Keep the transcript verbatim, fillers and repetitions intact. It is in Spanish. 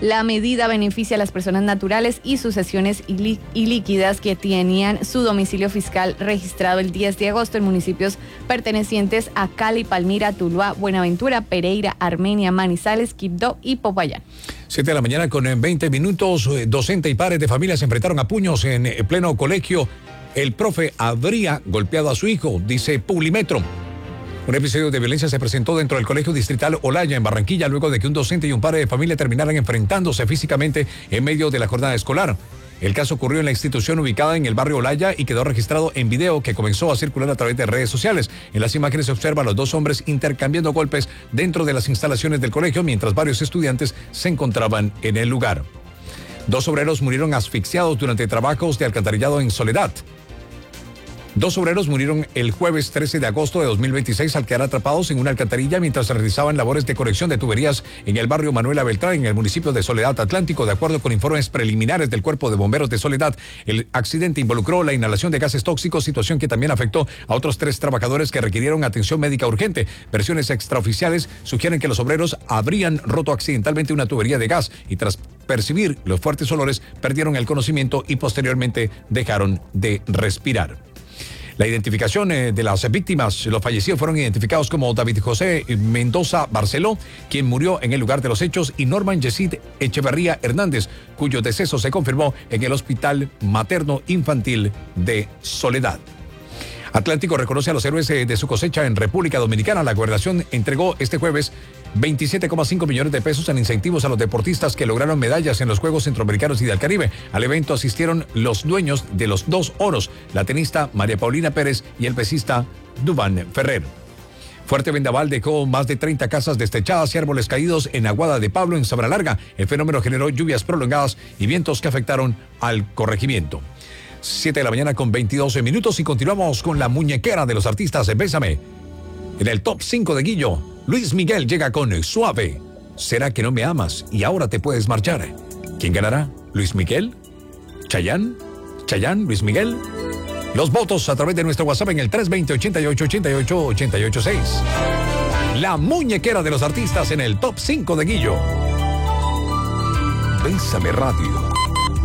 La medida beneficia a las personas naturales y sucesiones ilí- ilíquidas que tenían su domicilio fiscal registrado el diez de agosto en municipios pertenecientes a Cali, Palmira, Tuluá, Buenaventura, Pereira, Armenia, Manizales, Quibdó y Popayán. Siete de la mañana con veinte minutos. Docente y padres de familia se enfrentaron a puños en pleno colegio. El profe habría golpeado a su hijo, dice Publimetro. Un episodio de violencia se presentó dentro del colegio distrital Olaya en Barranquilla luego de que un docente y un padre de familia terminaran enfrentándose físicamente en medio de la jornada escolar. El caso ocurrió en la institución ubicada en el barrio Olaya y quedó registrado en video que comenzó a circular a través de redes sociales. En las imágenes se observa a los dos hombres intercambiando golpes dentro de las instalaciones del colegio mientras varios estudiantes se encontraban en el lugar. Dos obreros murieron asfixiados durante trabajos de alcantarillado en Soledad. Dos obreros murieron el jueves trece de agosto de dos mil veintiséis al quedar atrapados en una alcantarilla mientras realizaban labores de conexión de tuberías en el barrio Manuela Beltrán, en el municipio de Soledad Atlántico. De acuerdo con informes preliminares del Cuerpo de Bomberos de Soledad, el accidente involucró la inhalación de gases tóxicos, situación que también afectó a otros tres trabajadores que requirieron atención médica urgente. Versiones extraoficiales sugieren que los obreros habrían roto accidentalmente una tubería de gas y tras percibir los fuertes olores perdieron el conocimiento y posteriormente dejaron de respirar. La identificación eh, de las víctimas, los fallecidos fueron identificados como David José Mendoza Barceló, quien murió en el lugar de los hechos, y Norman Yesid Echeverría Hernández, cuyo deceso se confirmó en el Hospital Materno Infantil de Soledad. Atlántico reconoce a los héroes de su cosecha en República Dominicana. La gobernación entregó este jueves veintisiete coma cinco millones de pesos en incentivos a los deportistas que lograron medallas en los Juegos Centroamericanos y del Caribe. Al evento asistieron los dueños de los dos oros, la tenista María Paulina Pérez y el pesista Duván Ferrer. Fuerte vendaval dejó más de treinta casas destechadas y árboles caídos en Aguada de Pablo, en Sabana Larga. El fenómeno generó lluvias prolongadas y vientos que afectaron al corregimiento. siete de la mañana con veintidós minutos y continuamos con la muñequera de los artistas. Bésame. En el top cinco de Guillo, Luis Miguel llega con Suave. ¿Será que no me amas y ahora te puedes marchar? ¿Quién ganará? ¿Luis Miguel? ¿Chayán? ¿Chayán? ¿Luis Miguel? Los votos a través de nuestro WhatsApp en el tres veinte, ochenta y ocho, ochenta y ocho, ochenta y ocho seis. La muñequera de los artistas en el top cinco de Guillo. Bésame Radio.